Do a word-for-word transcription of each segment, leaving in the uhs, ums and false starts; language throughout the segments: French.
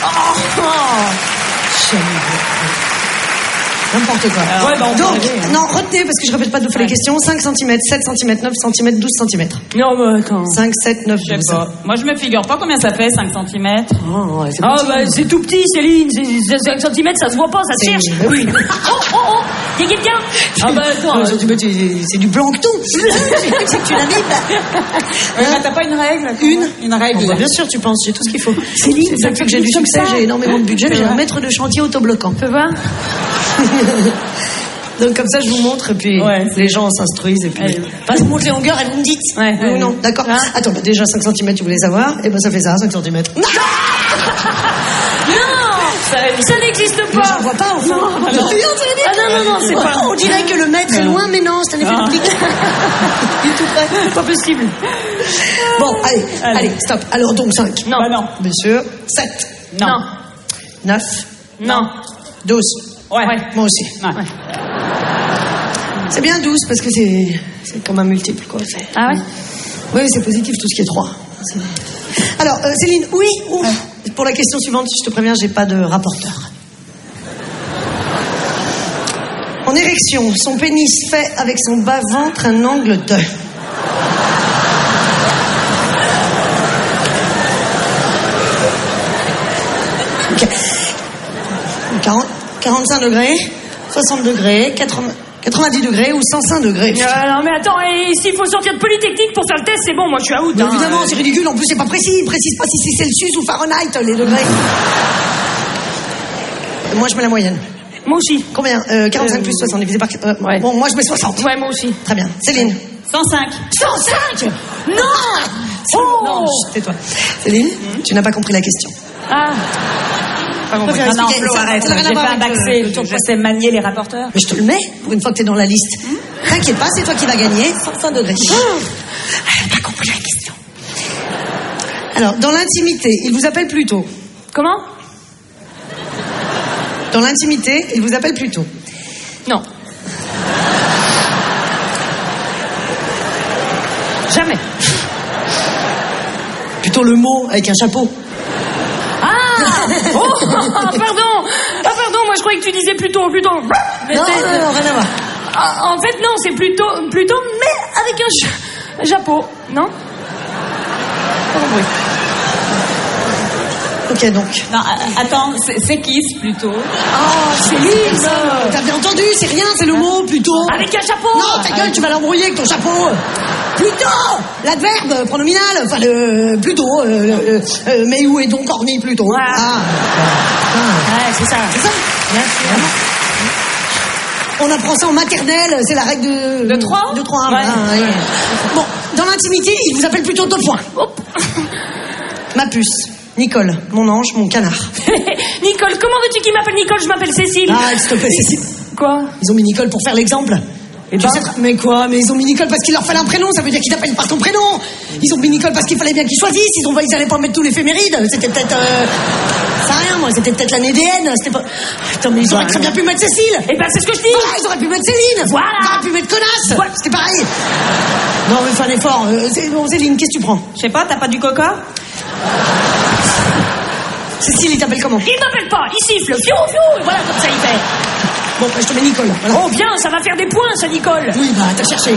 Oh, oh. N'importe quoi. Alors, ouais, bah, donc, arriver, hein. non, retenez, parce que je répète pas deux fois les questions. cinq centimètres, sept centimètres, neuf centimètres, douze centimètres. Non, mais attends. cinq, sept, neuf, Je sais douze. pas. Moi, je me figure pas combien ça fait, cinq centimètres. Oh, ouais, c'est Oh, petit. bah, c'est tout petit, Céline. C'est cinq centimètres, ça se voit pas, ça se C'est- cherche. oui. Oh, oh, oh. Y'a quelqu'un? Ah, bah, attends. cinq centimètres, c'est- c'est du plancton. C'est que tu la bible. Ouais, bah, t'as pas une règle? Une Une règle. Oh, bah, bien sûr, tu penses, j'ai tout ce qu'il faut. Céline, c'est ça ça qui fait que j'ai du comme succès, ça. j'ai énormément de budget, j'ai Ouais. un maître de chantier autobloquant. Tu peux voir? Donc comme ça, je vous montre, et puis Ouais, les gens s'instruisent, et puis... Allez. Bah, je vous montre les longueurs, et vous me dites. Ouais, Oui ou ouais. non, d'accord. Hein? Attends, bah, déjà cinq centimètres, tu voulais savoir, et ben ça fait ça, cinq centimètres. Non, Non! Ça, ça n'existe mais pas! j'en vois pas, enfin. Non, Non, non. c'est ridicule. Ah non, non, non, c'est pas... On dirait que le mètre est loin, mais non, c'est un effet Ah. d'optique. Du tout près. Pas possible. Bon, allez, allez, Allez. stop. Alors donc cinq. Non. Bah non. Bien sûr. sept. Non. neuf. Non. douze. Ouais. Moi aussi. Ouais. C'est bien douze, parce que c'est c'est comme un multiple, quoi. C'est- Ah ouais? Oui, c'est positif, tout ce qui est trois. C'est- Alors, euh, Céline, oui, ouf. Pour la question suivante, je te préviens, j'ai pas de rapporteur. En érection, son pénis fait avec son bas-ventre un angle de... Ok. quarante, quarante-cinq degrés, soixante degrés, quatre-vingts, quatre-vingt-dix degrés ou cent cinq degrés. Euh, non mais attends, et s'il faut sortir de Polytechnique pour faire le test, c'est bon, moi je suis à out. Mais Hein. évidemment, c'est ridicule. En plus, c'est pas précis. Il précise pas si c'est Celsius ou Fahrenheit, les degrés. Moi, je mets la moyenne. Moi aussi. Combien euh, quarante-cinq Euh, plus soixante divisé par... euh, ouais. Bon, moi, je mets soixante. Ouais, moi aussi. Très bien. Céline. cent cinq. cent cinq. Non. Oh. Non, chut, tais-toi. Céline, tu n'as pas compris la question. Ah. Pas compris. Faut Non, non, expliquer. Flo, Ça- arrête. ça n'a J'ai rien à fait voir un avec bac le- C, le tour de je sais manier les rapporteurs. Mais je te le mets pour une fois que t'es dans la liste. T'inquiète pas, c'est toi qui vas gagner. cent cinq degrés. Elle n'a pas compris la question. Alors, dans l'intimité, il vous appelle plutôt. Comment? Dans l'intimité, il vous appelle plutôt. Non. Jamais. Plutôt le mot avec un chapeau. Ah. Oh, pardon. Ah, pardon, moi je croyais que tu disais plutôt, plutôt. Mais Non, c'est- non, non, rien à voir. Ah, en fait, non, c'est plutôt, plutôt, mais avec un, cha- un chapeau, non? Pas compris. Ok, donc. Non, euh, attends, c'est, c'est Kiss plutôt. Oh, Céline, t'as bien entendu, c'est rien, c'est le mot plutôt. Avec un chapeau. Non, ta gueule, tu vas l'embrouiller avec ton chapeau. Plutôt, l'adverbe pronominal, enfin le plutôt, euh, euh, euh, mais où est donc hormis plutôt. Ouais. Ah, Ouais, c'est ça. c'est ça. Bien sûr. On apprend ça en maternelle, c'est la règle de... De trois De trois, Ouais. voilà, ouais. Bon, dans l'intimité, il vous appelle plutôt deux points. Hop. Ma puce, Nicole, mon ange, mon canard. Nicole, comment veux-tu qu'il m'appelle Nicole? Je m'appelle Cécile. Ah, s'il te plaît, Cécile. Quoi? Ils ont mis Nicole pour faire l'exemple. Et Tu ben sais, mais quoi? Mais ils ont mis Nicole parce qu'il leur fallait un prénom, ça veut dire qu'ils t'appellent par ton prénom. Ils ont mis Nicole parce qu'il fallait bien qu'ils choisissent. Ils ont ils allaient pas mettre tous les éphémérides. C'était peut-être euh... ça a rien, moi. C'était peut-être l'année D N. C'était pas. Attends, mais ils auraient très bien pu mettre Cécile. Eh ben, c'est ce que je dis. Voilà, ils auraient pu mettre Céline. Voilà. Ils auraient pu mettre connasse. Voilà. C'était pareil. Non, mais fais un effort. Euh, c'est- bon, Céline, qu'est-ce que tu prends? Je sais pas, t'as pas du coca? Cécile, il t'appelle comment? Il m'appelle pas, il siffle, fiou, fiou, voilà comme ça il fait. Bon, bah, je te mets Nicole. Voilà. Oh bien, ça va faire des points, ça, Nicole. Oui, bah, t'as cherché.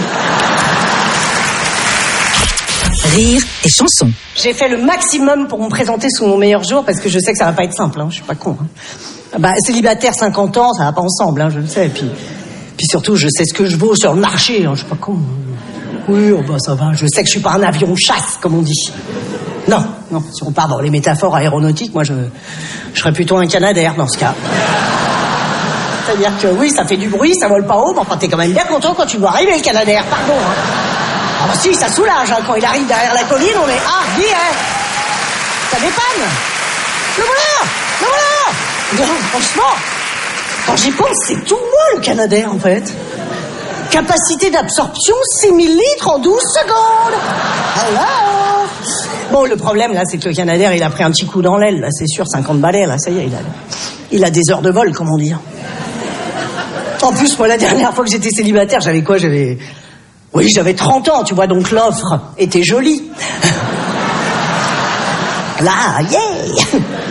Rire et chanson. J'ai fait le maximum pour me présenter sous mon meilleur jour parce que je sais que ça va pas être simple, hein, je suis pas con. Hein. Bah, célibataire cinquante ans, ça va pas ensemble, hein, je le sais. Puis, puis surtout, je sais ce que je vaux sur le marché, hein, je suis pas con. Oui, oh bah ça va, je sais que je suis pas un avion de chasse, comme on dit. Non, non, si on part dans les métaphores aéronautiques, moi je, je serais plutôt un Canadair dans ce cas. C'est-à-dire que oui, ça fait du bruit, ça vole pas haut, mais enfin t'es quand même bien content quand tu vois arriver le Canadair, pardon. Hein. Ah bah si, ça soulage, hein, quand il arrive derrière la colline, on est ah, dis, hein. Ça dépanne. Le voilà, le voilà. Non, franchement, quand j'y pense, c'est tout moi le Canadair en fait. Capacité d'absorption six mille litres en douze secondes. Alors. Bon, le problème là, c'est que le Canadair, il a pris un petit coup dans l'aile, là, c'est sûr, cinquante balais, là, ça y est, il a, il a des heures de vol, comme on dit. En plus, moi, la dernière fois que j'étais célibataire, j'avais quoi? J'avais... Oui, j'avais trente ans, tu vois, donc l'offre était jolie. Là, yeah.